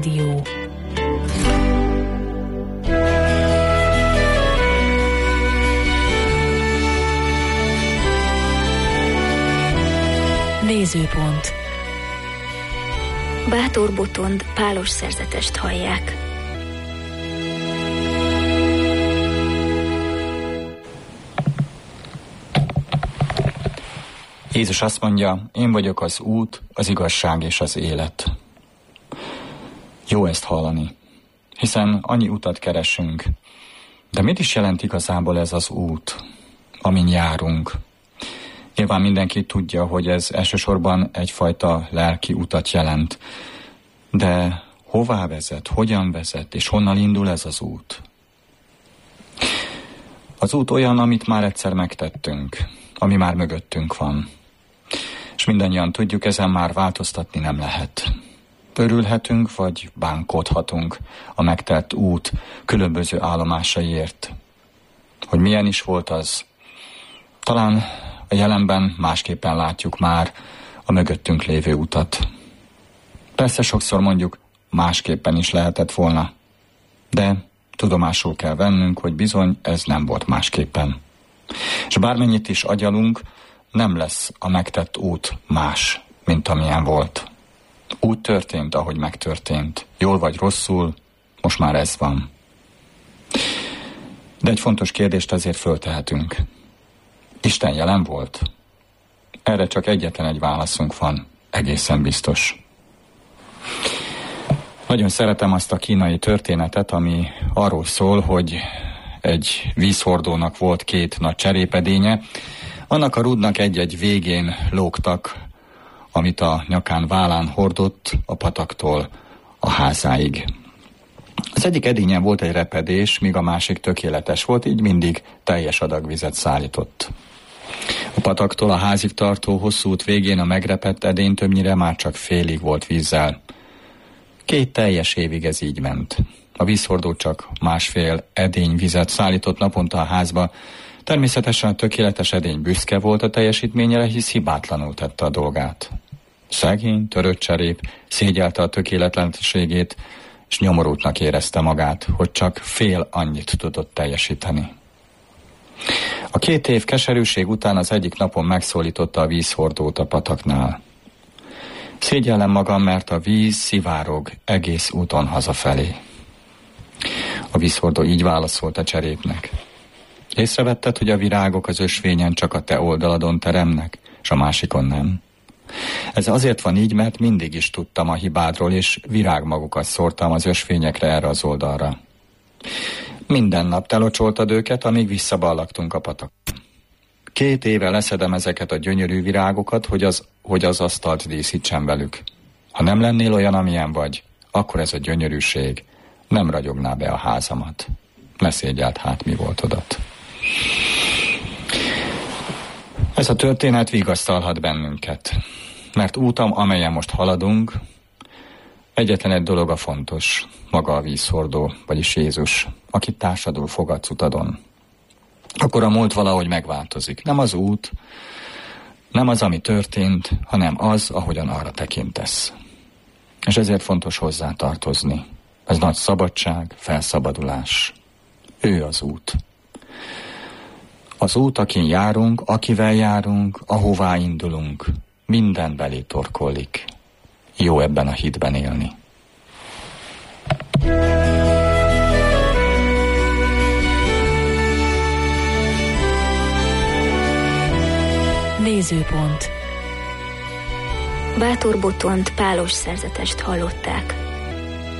Dió. Nézőpont. Bátor Botond pálos szerzetest hallják. Jézus azt mondja, én vagyok az út, az igazság és az élet. Jó ezt hallani, hiszen annyi utat keresünk. De mit is jelent igazából ez az út, amin járunk? Nyilván mindenki tudja, hogy ez elsősorban egyfajta lelki utat jelent. De hová vezet, hogyan vezet, és honnan indul ez az út? Az út olyan, amit már egyszer megtettünk, ami már mögöttünk van. És mindannyian tudjuk, ezen már változtatni nem lehet. Örülhetünk, vagy bánkodhatunk a megtett út különböző állomásaiért. Hogy milyen is volt az? Talán a jelenben másképpen látjuk már a mögöttünk lévő utat. Persze sokszor mondjuk, másképpen is lehetett volna, de tudomásul kell vennünk, hogy bizony ez nem volt másképpen. És bármennyit is agyalunk, nem lesz a megtett út más, mint amilyen volt. Úgy történt, ahogy megtörtént. Jól vagy rosszul, most már ez van. De egy fontos kérdést azért föltehetünk. Isten jelen volt? Erre csak egyetlen egy válaszunk van, egészen biztos. Nagyon szeretem azt a kínai történetet, ami arról szól, hogy egy vízhordónak volt 2 nagy cserépedénye. Annak a rúdnak egy-egy végén lógtak, amit a nyakán vállán hordott a pataktól a házáig. Az egyik edényen volt egy repedés, míg a másik tökéletes volt, így mindig teljes adag vizet szállított. A pataktól a házig tartó hosszú út végén a megrepett edény többnyire már csak félig volt vízzel. 2 teljes évig ez így ment. A vízhordó csak 1,5 edény vizet szállított naponta a házba. Természetesen a tökéletes edény büszke volt a teljesítményére, hisz hibátlanul tette a dolgát. Szegény, törött cserép szégyelte a tökéletlenségét, és nyomorultnak érezte magát, hogy csak fél annyit tudott teljesíteni. A 2 év keserűség után az egyik napon megszólította a vízhordót a pataknál. Szégyellem magam, mert a víz szivárog egész úton hazafelé. A vízhordó így válaszolt a cserépnek. Észrevetted, hogy a virágok az ösvényen csak a te oldaladon teremnek, és a másikon nem? Ez azért van így, mert mindig is tudtam a hibádról, és virágmagokat szórtam az ösvényekre erre az oldalra. Minden nap telocsoltad őket, amíg visszaballagtunk a patakon. 2 éve leszedem ezeket a gyönyörű virágokat, hogy az asztalt díszítsen velük. Ha nem lennél olyan, amilyen vagy, akkor ez a gyönyörűség nem ragyogná be a házamat. Ne szégyelt hát, mi volt odat. Ez a történet vigasztalhat bennünket, mert útam, amelyen most haladunk, egyetlen egy dolog a fontos, maga a vízhordó, vagyis Jézus, akit társadul fogadsz utadon. Akkor a múlt valahogy megváltozik. Nem az út, nem az, ami történt, hanem az, ahogyan arra tekintesz. És ezért fontos hozzá tartozni. Ez nagy szabadság, felszabadulás. Ő az út. Az út, akin járunk, akivel járunk, ahová indulunk, minden belé torkollik. Jó ebben a hitben élni. Nézőpont. Bátor Botond pálos szerzetest hallották.